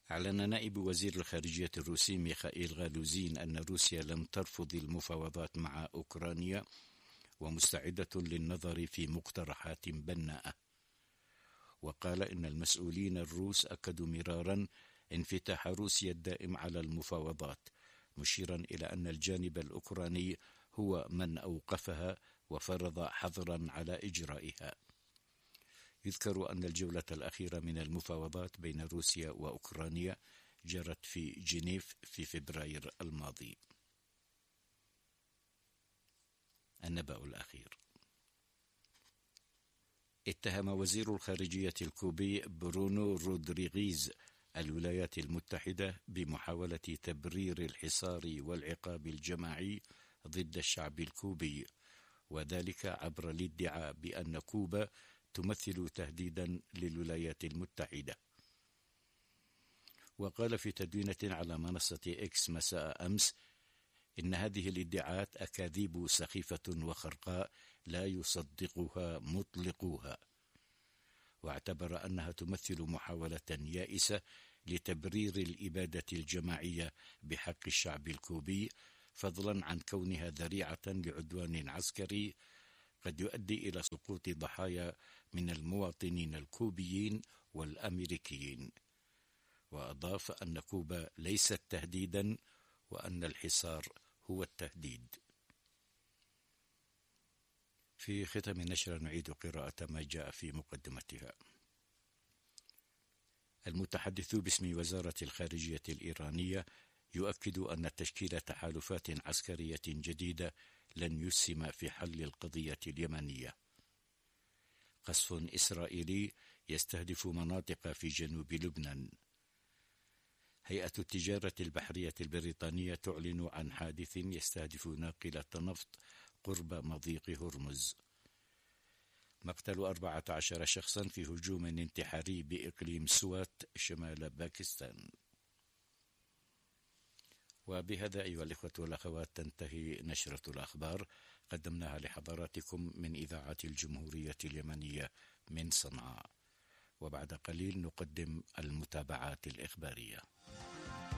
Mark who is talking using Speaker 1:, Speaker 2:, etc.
Speaker 1: أعلن نائب وزير الخارجية الروسي ميخائيل غالوزين أن روسيا لم ترفض المفاوضات مع أوكرانيا ومستعدة للنظر في مقترحات بناءة. وقال إن المسؤولين الروس أكدوا مرارا انفتاح روسيا الدائم على المفاوضات، مشيرا إلى أن الجانب الأوكراني هو من أوقفها وفرض حظرا على إجرائها. يذكر أن الجولة الأخيرة من المفاوضات بين روسيا وأوكرانيا جرت في جنيف في فبراير الماضي. النبأ الأخير. اتهم وزير الخارجية الكوبي برونو رودريغيز الولايات المتحدة بمحاولة تبرير الحصار والعقاب الجماعي ضد الشعب الكوبي، وذلك عبر الادعاء بأن كوبا تمثل تهديدا للولايات المتحدة. وقال في تدوينة على منصة إكس مساء أمس إن هذه الادعاءات أكاذيب سخيفة وخرقاء لا يصدقها مطلقوها، واعتبر أنها تمثل محاولة يائسة لتبرير الإبادة الجماعية بحق الشعب الكوبي، فضلا عن كونها ذريعة لعدوان عسكري قد يؤدي إلى سقوط ضحايا من المواطنين الكوبيين والأمريكيين. وأضاف أن كوبا ليست تهديدا وأن الحصار هو التهديد. في ختام النشرة نعيد قراءة ما جاء في مقدمتها. المتحدث باسم وزارة الخارجية الإيرانية يؤكد أن تشكيل تحالفات عسكرية جديدة لن يسهم في حل القضية اليمنية. قصف إسرائيلي يستهدف مناطق في جنوب لبنان. هيئة التجارة البحرية البريطانية تعلن عن حادث يستهدف ناقلة نفط قرب مضيق هرمز. مقتل 14 شخصا في هجوم انتحاري بإقليم سوات شمال باكستان. وبهذا أيها الإخوة والأخوات تنتهي نشرة الأخبار قدمناها لحضراتكم من إذاعة الجمهورية اليمنية من صنعاء، وبعد قليل نقدم المتابعات الإخبارية.